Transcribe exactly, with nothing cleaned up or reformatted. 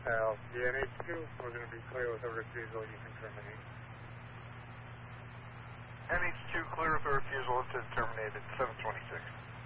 South, D N H two, we're going to be clear with a refusal, you can terminate. N H two clear with a refusal to terminate at seven twenty-six.